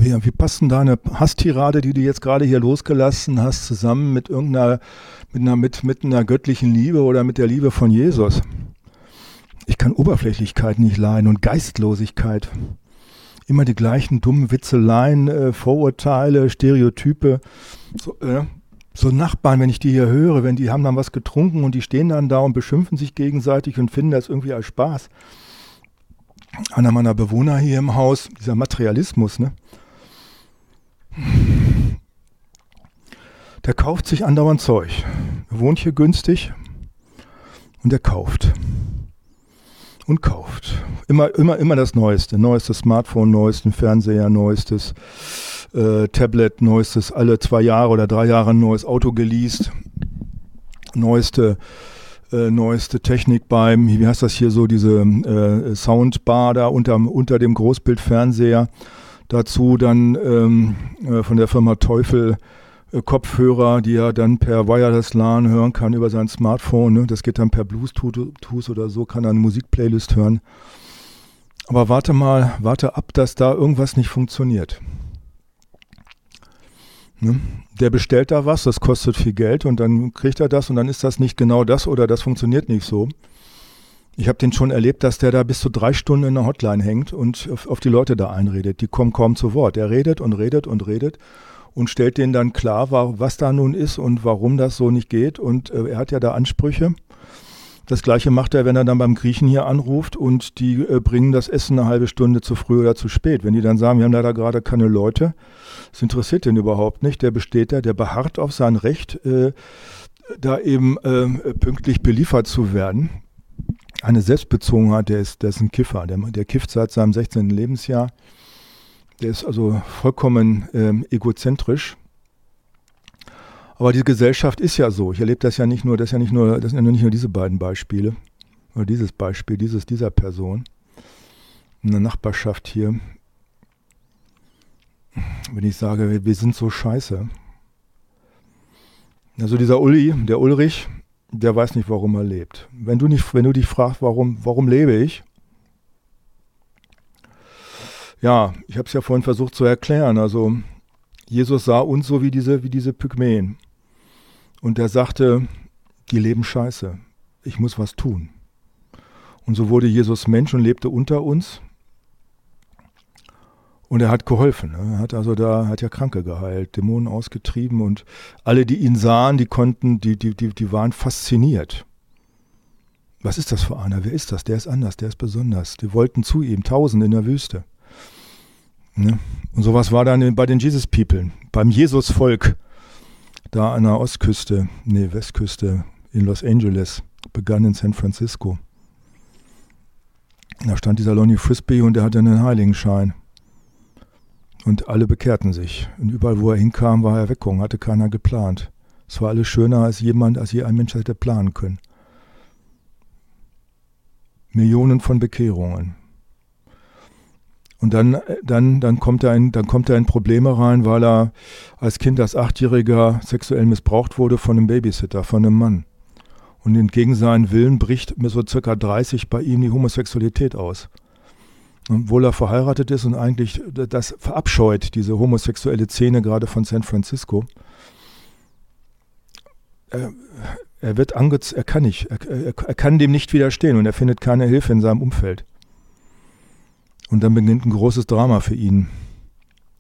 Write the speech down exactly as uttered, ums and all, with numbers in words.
wie, wie passt denn da eine Hasstirade, die du jetzt gerade hier losgelassen hast, zusammen mit irgendeiner, mit einer, mit, mit einer göttlichen Liebe oder mit der Liebe von Jesus? Ich kann Oberflächlichkeit nicht leiden und Geistlosigkeit. Immer die gleichen dummen Witzeleien, äh, Vorurteile, Stereotype. So, äh, so Nachbarn, wenn ich die hier höre, wenn die haben dann was getrunken und die stehen dann da und beschimpfen sich gegenseitig und finden das irgendwie als Spaß. Einer meiner Bewohner hier im Haus, dieser Materialismus, ne? Der kauft sich andauernd Zeug. Er wohnt hier günstig und er kauft. Und kauft. Immer, immer, immer das Neueste. Neuestes Smartphone, neuesten Fernseher, neuestes äh, Tablet, neuestes, alle zwei Jahre oder drei Jahre ein neues Auto geleast. Neueste, äh, neueste Technik beim, wie heißt das hier so, diese äh, Soundbar da unter, unter dem Großbildfernseher. Dazu dann ähm, äh, von der Firma Teufel Kopfhörer, die er dann per Wireless LAN hören kann über sein Smartphone. Ne? Das geht dann per Bluetooth oder so, kann er eine Musikplaylist hören. Aber warte mal, warte ab, dass da irgendwas nicht funktioniert. Ne? Der bestellt da was, das kostet viel Geld und dann kriegt er das und dann ist das nicht genau das oder das funktioniert nicht so. Ich habe den schon erlebt, dass der da bis zu drei Stunden in der Hotline hängt und auf, auf die Leute da einredet. Die kommen kaum zu Wort. Er redet und redet und redet. Und stellt denen dann klar, was da nun ist und warum das so nicht geht. Und äh, er hat ja da Ansprüche. Das Gleiche macht er, wenn er dann beim Griechen hier anruft und die äh, bringen das Essen eine halbe Stunde zu früh oder zu spät. Wenn die dann sagen, wir haben leider gerade keine Leute, das interessiert den überhaupt nicht. Der besteht da, der beharrt auf sein Recht, äh, da eben äh, pünktlich beliefert zu werden. Eine Selbstbezogenheit, der ist, der ist ein Kiffer. Der, der kifft seit seinem sechzehnten Lebensjahr. Der ist also vollkommen ähm, egozentrisch. Aber die Gesellschaft ist ja so. Ich erlebe das ja nicht nur, das ist ja nicht nur, das sind ja nicht nur diese beiden Beispiele. Oder dieses Beispiel, dieses, dieser Person. In der Nachbarschaft hier. Wenn ich sage, wir, wir sind so scheiße. Also dieser Uli, der Ulrich, der weiß nicht, warum er lebt. Wenn du nicht, wenn du dich fragst, warum, warum lebe ich? Ja, ich habe es ja vorhin versucht zu erklären. Also Jesus sah uns so wie diese, wie diese Pygmäen. Und er sagte, die leben scheiße. Ich muss was tun. Und so wurde Jesus Mensch und lebte unter uns. Und er hat geholfen. Er hat also da, hat ja Kranke geheilt, Dämonen ausgetrieben und alle, die ihn sahen, die konnten, die, die, die, die waren fasziniert. Was ist das für einer? Wer ist das? Der ist anders, der ist besonders. Die wollten zu ihm, Tausende in der Wüste. Ne? Und sowas war dann bei den Jesus People, beim Jesus-Volk, da an der Ostküste, nee, Westküste in Los Angeles, begann in San Francisco. Da stand dieser Lonnie Frisbee und der hatte einen Heiligenschein. Und alle bekehrten sich. Und überall, wo er hinkam, war Erweckung, hatte keiner geplant. Es war alles schöner, als jemand, als je ein Mensch hätte planen können. Millionen von Bekehrungen. Und dann, dann, dann, kommt er in, dann kommt er in Probleme rein, weil er als Kind, als Achtjähriger sexuell missbraucht wurde von einem Babysitter, von einem Mann. Und entgegen seinen Willen bricht mit so circa dreißig bei ihm die Homosexualität aus. Obwohl er verheiratet ist und eigentlich das verabscheut, diese homosexuelle Szene gerade von San Francisco. Er, er wird angezogen, er kann nicht, er, er, er kann dem nicht widerstehen und er findet keine Hilfe in seinem Umfeld. Und dann beginnt ein großes Drama für ihn.